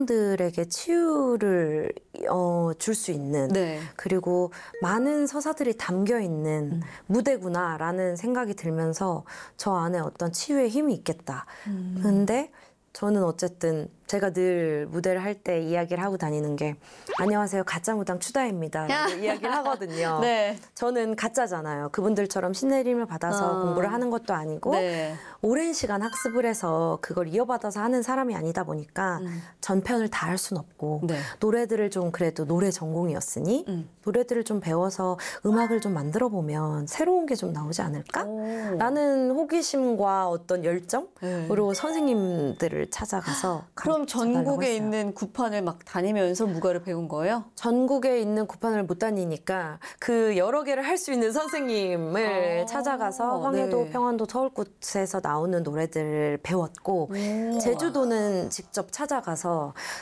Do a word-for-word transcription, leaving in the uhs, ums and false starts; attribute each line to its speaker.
Speaker 1: 들에게 치유를 어, 줄 수 있는
Speaker 2: 네.
Speaker 1: 그리고 많은 서사들이 담겨 있는
Speaker 2: 음.
Speaker 1: 무대구나라는 생각이 들면서 저 안에 어떤 치유의 힘이 있겠다.
Speaker 2: 음.
Speaker 1: 근데 저는 어쨌든 제가 늘 무대를 할 때 이야기를 하고 다니는 게 안녕하세요 가짜 무당 추다입니다 라고 이야기를 하거든요.
Speaker 2: 네.
Speaker 1: 저는 가짜잖아요. 그분들처럼 신내림을 받아서
Speaker 2: 어.
Speaker 1: 공부를 하는 것도 아니고
Speaker 2: 네.
Speaker 1: 오랜 시간 학습을 해서 그걸 이어받아서 하는 사람이 아니다 보니까
Speaker 2: 음.
Speaker 1: 전편을 다 할 순 없고
Speaker 2: 네.
Speaker 1: 노래들을 좀 그래도 노래 전공이었으니
Speaker 2: 음.
Speaker 1: 노래들을 좀 배워서 음악을 좀 만들어 보면 새로운 게 좀 나오지 않을까?
Speaker 2: 오.
Speaker 1: 라는 호기심과 어떤 열정으로
Speaker 2: 네.
Speaker 1: 선생님들을 찾아가서
Speaker 2: 그럼
Speaker 1: 가르쳐달라고
Speaker 2: 전국에
Speaker 1: 했어요.
Speaker 2: 있는 구판을 막 다니면서 무가를 배운 거예요?
Speaker 1: 전국에 있는 구판을 못 다니니까 그 여러 개를 할 수 있는 선생님을
Speaker 2: 아,
Speaker 1: 찾아가서 황해도,
Speaker 2: 네.
Speaker 1: 평안도, 서울꽃에서 나오는 노래들을 배웠고
Speaker 2: 오.
Speaker 1: 제주도는 직접 찾아가서